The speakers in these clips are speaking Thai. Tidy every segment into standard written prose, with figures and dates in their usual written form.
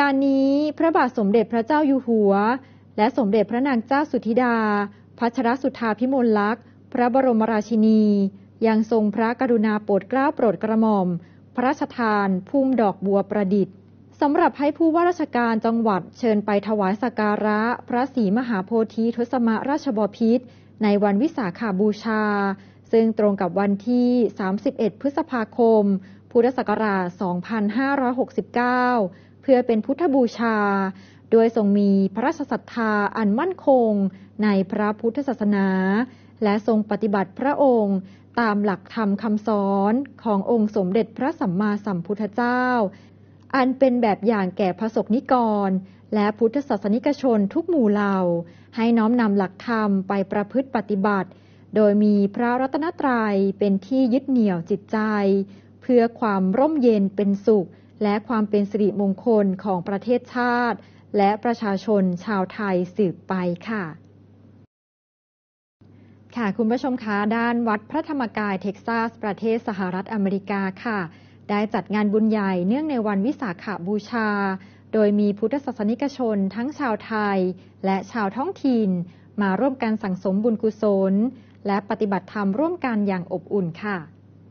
การนี้พระบาทสมเด็จพระเจ้าอยู่หัวและสมเด็จพระนางเจ้าสุธิดาพัชรสุธาภิมลลักษณ์พระบรมราชินียังทรงพระกรุณาโปรดเกล้าโปรดกระหม่อมพระราชทานพุ่มดอกบัวประดิษฐ์สำหรับให้ผู้ว่าราชการจังหวัดเชิญไปถวายสักการะพระศรีมหาโพธิทศมราชบพิตรในวันวิสาขบูชาซึ่งตรงกับวันที่31พฤษภาคมพุทธศักราช2569เพื่อเป็นพุทธบูชาโดยทรงมีพระราชศรัทธาอันมั่นคงในพระพุทธศาสนาและทรงปฏิบัติพระองค์ตามหลักธรรมคำสอนขององค์สมเด็จพระสัมมาสัมพุทธเจ้าอันเป็นแบบอย่างแก่พระสงฆ์นิกรและพุทธศาสนิกชนทุกหมู่เหล่าให้น้อมนำหลักธรรมไปประพฤติปฏิบัติโดยมีพระรัตนตรัยเป็นที่ยึดเหนี่ยวจิตใจเพื่อความร่มเย็นเป็นสุขและความเป็นสิริมงคลของประเทศชาติและประชาชนชาวไทยสืบไปค่ะคุณผู้ชมคะด้านวัดพระธรรมกายเท็กซัสประเทศสหรัฐอเมริกาค่ะได้จัดงานบุญใหญ่เนื่องในวันวิสาขบูชาโดยมีพุทธศาสนิกชนทั้งชาวไทยและชาวท้องถิ่นมาร่วมกันสั่งสมบุญกุศลและปฏิบัติธรรมร่วมกันอย่างอบอุ่นค่ะ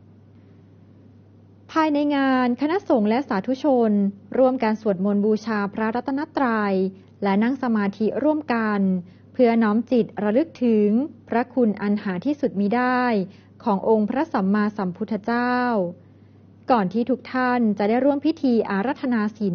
ภายในงานคณะสงฆ์และสาธุชนร่วมกันสวดมนต์บูชาพระรัตนตรัยและนั่งสมาธิร่วมกันเพื่อน้อมจิตระลึกถึงพระคุณอันหาที่สุดมิได้ขององค์พระสัมมาสัมพุทธเจ้าก่อนที่ทุกท่านจะได้ร่วมพิธีอาราธนาศีล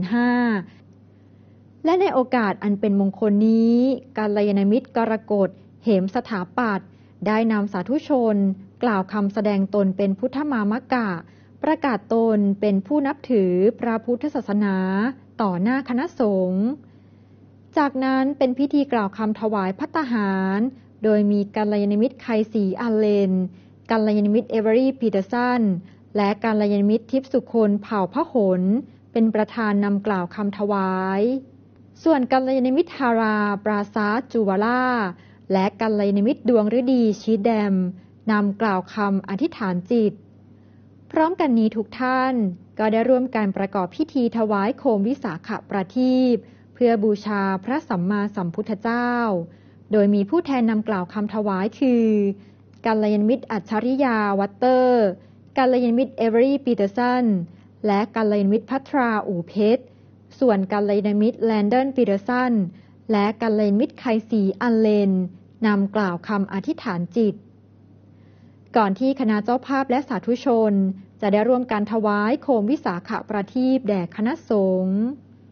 5และในโอกาสอันเป็นมงคลนี้กัลยาณมิตรกรกฎเหมสถาปัตย์ได้นำสาธุชนกล่าวคำแสดงตนเป็นพุทธมามกะประกาศตนเป็นผู้นับถือพระพุทธศาสนาต่อหน้าคณะสงฆ์จากนั้นเป็นพิธีกล่าวคำถวายภัตตาหารโดยมีกัลยาณมิตรไคศรีอัลเลนกัลยาณมิตรเอเวอรี่ปีเตอร์สันและกัลยาณมิตรทิพย์สุคนเผ่าพหลเป็นประธานนำกล่าวคำถวายส่วนกัลยาณมิตรฮาราปราซาจูวาล่าและกัลยาณมิตรดวงฤดีชีแดมนำกล่าวคำอธิษฐานจิตพร้อมกันนี้ทุกท่านก็ได้ร่วมกันประกอบพิธีถวายโคมวิสาขประทีปเพื่อบูชาพระสัมมาสัมพุทธเจ้าโดยมีผู้แทนนำกล่าวคำถวายคือกัลยาณมิตรอัจฉริยาวัตเตอร์กัลยาณมิตรเอเวอรี่ปีเตอร์สันและกัลยาณมิตรพัทราอู่เพชรส่วนกัลยาณมิตรแลนดอนปีเตอร์สันและกัลยาณมิตรไคศรีอัลเลนนำกล่าวคำอธิษฐานจิตก่อนที่คณะเจ้าภาพและสาธุชนจะได้ร่วมกันถวายโคมวิสาขประทีปแด่คณะสงฆ์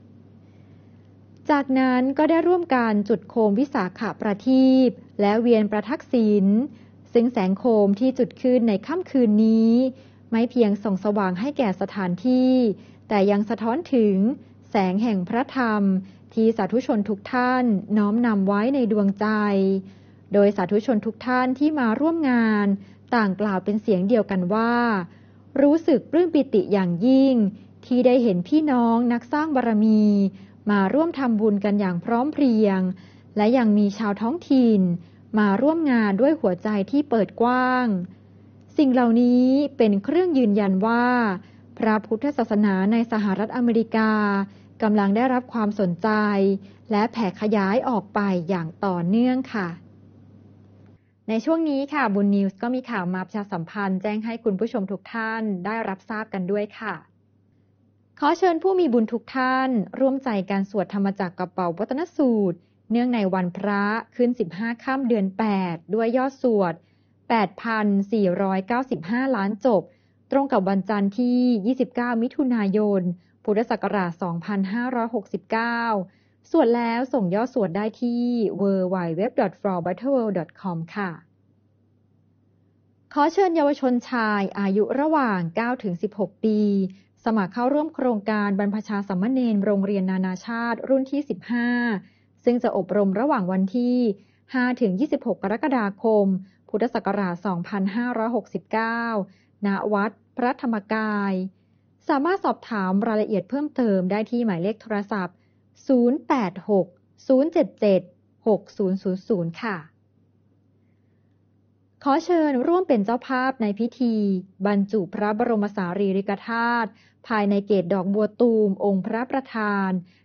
จากนั้นก็ได้ร่วมกันจุดโคมวิสาขประทีปและเวียนประทักษิณซึ่งแสงโคมที่จุดขึ้นในค่ำคืนนี้ไม่เพียงส่องสว่างให้แก่สถานที่แต่ยังสะท้อนถึงแสงแห่งพระธรรมที่สาธุชนทุกท่านน้อมนำไว้ในดวงใจโดยสาธุชนทุกท่านที่มาร่วมงานต่างกล่าวเป็นเสียงเดียวกันว่ารู้สึกปลื้มปิติอย่างยิ่งที่ได้เห็นพี่น้องนักสร้างบารมีมาร่วมทำบุญกันอย่างพร้อมเพรียงและยังมีชาวท้องถิ่นมาร่วมงานด้วยหัวใจที่เปิดกว้างสิ่งเหล่านี้เป็นเครื่องยืนยันว่าพระพุทธศาสนาในสหรัฐอเมริกากำลังได้รับความสนใจและแผ่ขยายออกไปอย่างต่อเนื่องค่ะในช่วงนี้ค่ะบุญนิวส์ก็มีข่าวมาประชาสัมพันธ์แจ้งให้คุณผู้ชมทุกท่านได้รับทราบกันด้วยค่ะขอเชิญผู้มีบุญทุกท่านร่วมใจการสวดธรรมจักรกระเป๋าวัตนสูตรเนื่องในวันพระขึ้น15ค่ำเดือน8ด้วยยอดสวด 8,495 ล้านจบตรงกับวันจันทร์ที่29มิถุนายนพุทธศักราช2569สวดแล้วส่งยอดสวดได้ที่ www.florbattleworld.com ค่ะขอเชิญเยาวชนชายอายุระหว่าง 9-16 ปีสมัครเข้าร่วมโครงการบรรพชาสามเณรโรงเรียนนานาชาติรุ่นที่15ซึ่งจะอบรมระหว่างวันที่ 5-26 กรกฎาคมพุทธศักราช2569 ณ วัดพระธรรมกายสามารถสอบถามรายละเอียดเพิ่มเติมได้ที่หมายเลขโทรศัพท์ 086-077-6000 ค่ะขอเชิญร่วมเป็นเจ้าภาพในพิธีบรรจุพระบรมสารีริกธาตุภายในเกศดอกบัวตูมองค์พระประธาน